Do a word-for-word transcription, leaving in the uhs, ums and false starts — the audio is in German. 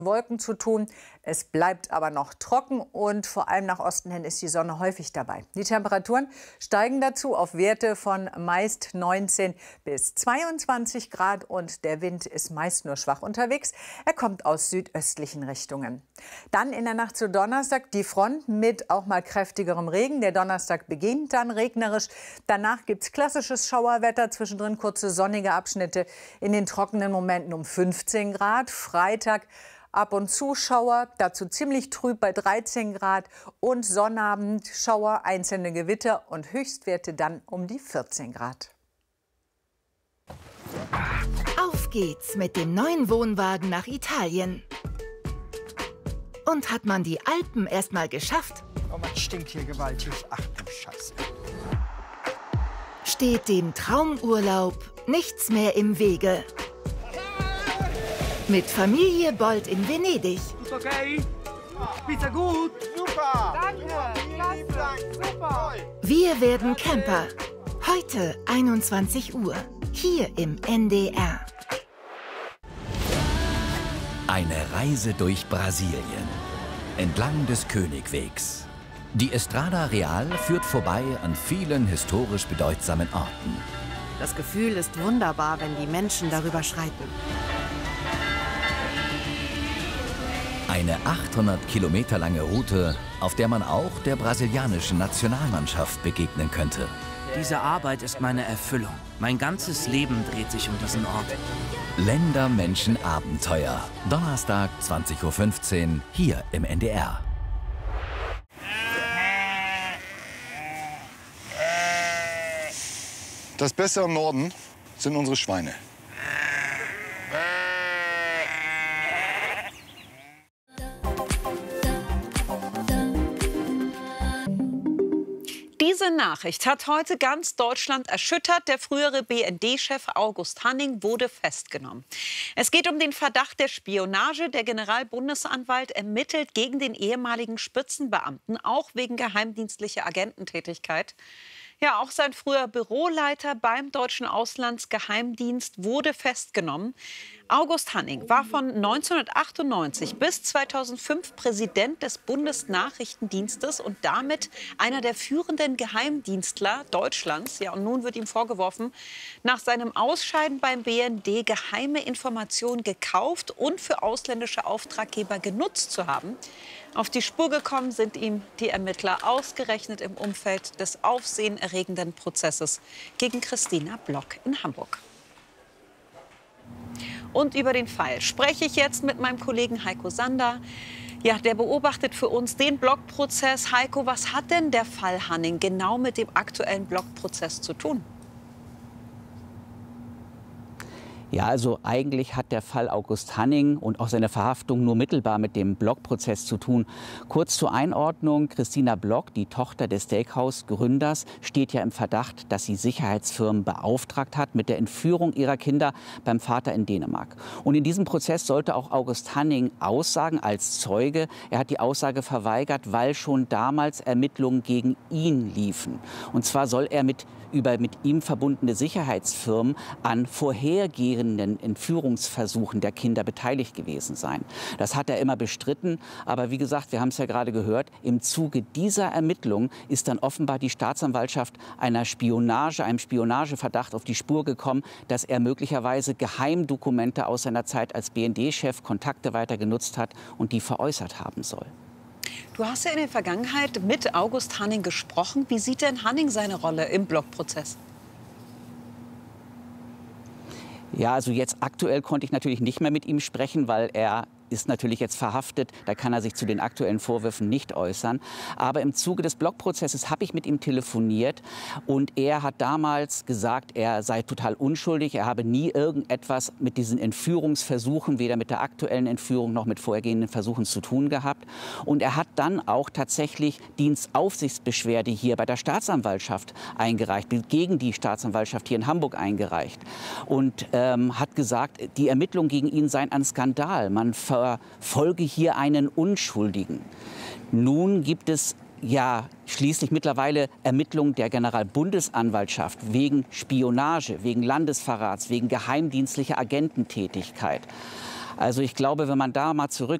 Wolken zu tun. Es bleibt aber noch trocken und vor allem nach Osten hin ist die Sonne häufig dabei. Die Temperaturen steigen dazu auf Werte von meist neunzehn bis zweiundzwanzig Grad und der Wind ist meist nur schwach unterwegs. Er kommt aus südöstlichen Richtungen. Dann in der Nacht zu Donnerstag die Front mit auch mal kräftigerem Regen. Der Donnerstag beginnt dann regnerisch. Danach gibt es klassisches Schauerwetter, zwischendrin kurze sonnige Abschnitte in den trockenen Momenten um fünfzehn Grad. Freitag ab und zu Schauer, dazu ziemlich trüb bei dreizehn Grad und Sonnabend Schauer, einzelne Gewitter und Höchstwerte dann um die vierzehn Grad. Auf geht's mit dem neuen Wohnwagen nach Italien. Und hat man die Alpen erst mal geschafft, Oh, man stinkt hier gewaltig. Ach du Scheiße. steht dem Traumurlaub nichts mehr im Wege. Mit Familie Bold in Venedig. Ist okay? Pizza gut? Super! Danke! Klasse! Super! Wir werden Camper. Heute einundzwanzig Uhr. Hier im N D R. Eine Reise durch Brasilien. Entlang des Königwegs. Die Estrada Real führt vorbei an vielen historisch bedeutsamen Orten. Das Gefühl ist wunderbar, wenn die Menschen darüber schreiten. Eine achthundert Kilometer lange Route, auf der man auch der brasilianischen Nationalmannschaft begegnen könnte. Diese Arbeit ist meine Erfüllung. Mein ganzes Leben dreht sich um diesen Ort. Länder, Menschen, Abenteuer. Donnerstag, zwanzig Uhr fünfzehn, hier im N D R. Das Beste am Norden sind unsere Schweine. Diese Nachricht hat heute ganz Deutschland erschüttert. Der frühere B N D-Chef August Hanning wurde festgenommen. Es geht um den Verdacht der Spionage. Der Generalbundesanwalt ermittelt gegen den ehemaligen Spitzenbeamten, auch wegen geheimdienstlicher Agententätigkeit. Ja, auch sein früher Büroleiter beim Deutschen Auslandsgeheimdienst wurde festgenommen. August Hanning war von neunzehnhundertachtundneunzig bis zweitausendfünf Präsident des Bundesnachrichtendienstes und damit einer der führenden Geheimdienstler Deutschlands. Ja, und nun wird ihm vorgeworfen, nach seinem Ausscheiden beim B N D geheime Informationen gekauft und für ausländische Auftraggeber genutzt zu haben. Auf die Spur gekommen sind ihm die Ermittler ausgerechnet im Umfeld des aufsehenerregenden Prozesses gegen Christina Block in Hamburg. Und über den Fall spreche ich jetzt mit meinem Kollegen Heiko Sander. Ja, der beobachtet für uns den Blockprozess. Heiko, was hat denn der Fall Hanning genau mit dem aktuellen Blockprozess zu tun? Ja, also eigentlich hat der Fall August Hanning und auch seine Verhaftung nur mittelbar mit dem Blockprozess zu tun. Kurz zur Einordnung: Christina Block, die Tochter des Steakhouse-Gründers, steht ja im Verdacht, dass sie Sicherheitsfirmen beauftragt hat mit der Entführung ihrer Kinder beim Vater in Dänemark. Und in diesem Prozess sollte auch August Hanning aussagen als Zeuge. Er hat die Aussage verweigert, weil schon damals Ermittlungen gegen ihn liefen. Und zwar soll er mit über mit ihm verbundene Sicherheitsfirmen an vorhergehenden Entführungsversuchen der Kinder beteiligt gewesen sein. Das hat er immer bestritten. Aber wie gesagt, wir haben es ja gerade gehört, im Zuge dieser Ermittlungen ist dann offenbar die Staatsanwaltschaft einer Spionage, einem Spionageverdacht auf die Spur gekommen, dass er möglicherweise Geheimdokumente aus seiner Zeit als B N D-Chef, Kontakte weiter genutzt hat und die veräußert haben soll. Du hast ja in der Vergangenheit mit August Hanning gesprochen. Wie sieht denn Hanning seine Rolle im Blockprozess? Ja, also jetzt aktuell konnte ich natürlich nicht mehr mit ihm sprechen, weil er ist natürlich jetzt verhaftet. Da kann er sich zu den aktuellen Vorwürfen nicht äußern. Aber im Zuge des Blockprozesses habe ich mit ihm telefoniert. Und er hat damals gesagt, er sei total unschuldig. Er habe nie irgendetwas mit diesen Entführungsversuchen, weder mit der aktuellen Entführung noch mit vorhergehenden Versuchen zu tun gehabt. Und er hat dann auch tatsächlich Dienstaufsichtsbeschwerde hier bei der Staatsanwaltschaft eingereicht, gegen die Staatsanwaltschaft hier in Hamburg eingereicht. Und ähm, hat gesagt, die Ermittlungen gegen ihn seien ein Skandal. Man verfolge hier einen Unschuldigen. Nun gibt es ja schließlich mittlerweile Ermittlungen der Generalbundesanwaltschaft wegen Spionage, wegen Landesverrats, wegen geheimdienstlicher Agententätigkeit. Also ich glaube, wenn man da mal zurück